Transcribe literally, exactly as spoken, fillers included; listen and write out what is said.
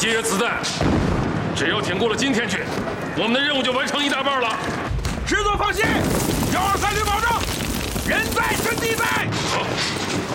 节约子弹。只要挺过了今天去，我们的任务就完成一大半了。 师座放心，幺二三旅保证，人在阵地在。 好。